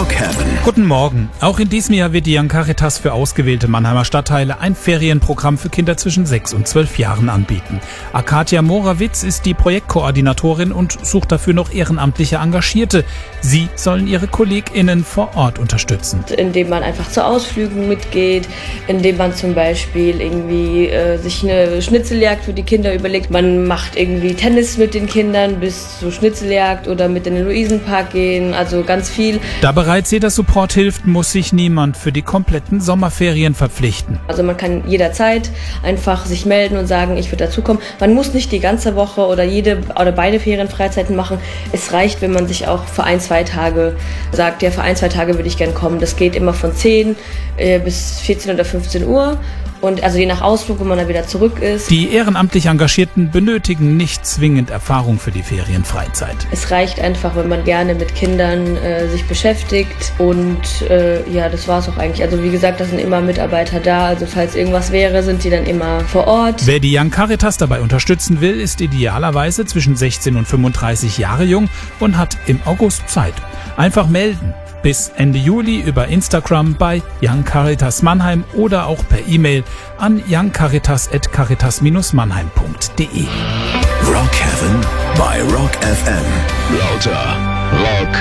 Rockhaven. Guten Morgen. Auch in diesem Jahr wird die Young Caritas für ausgewählte Mannheimer Stadtteile ein Ferienprogramm für Kinder zwischen 6 und 12 Jahren anbieten. Arkadia Morawitz ist die Projektkoordinatorin und sucht dafür noch ehrenamtliche Engagierte. Sie sollen ihre KollegInnen vor Ort unterstützen. Indem man einfach zu Ausflügen mitgeht, indem man zum Beispiel irgendwie sich eine Schnitzeljagd für die Kinder überlegt. Man macht irgendwie Tennis mit den Kindern bis zur Schnitzeljagd oder mit in den Luisenpark gehen, also ganz viel. Da bereits jeder Support hilft, muss sich niemand für die kompletten Sommerferien verpflichten. Also man kann jederzeit einfach sich melden und sagen, ich würde dazukommen. Man muss nicht die ganze Woche oder beide Ferienfreizeiten machen. Es reicht, wenn man sich auch für 1-2 Tage sagt, ja, für 1-2 Tage würde ich gern kommen. Das geht immer von 10 bis 14 oder 15 Uhr. Und also je nach Ausflug, wo man dann wieder zurück ist. Die ehrenamtlich Engagierten benötigen nicht zwingend Erfahrung für die Ferienfreizeit. Es reicht einfach, wenn man gerne mit Kindern sich beschäftigt. Und ja, das war es auch eigentlich. Also wie gesagt, da sind immer Mitarbeiter da. Also falls irgendwas wäre, sind die dann immer vor Ort. Wer die Young Caritas dabei unterstützen will, ist idealerweise zwischen 16 und 35 Jahre jung und hat im August Zeit. Einfach melden. Bis Ende Juli über Instagram bei Young Caritas Mannheim oder auch per E-Mail an youngcaritas@caritas-mannheim.de. Rockhaven bei Rock FM. Lauter Rock.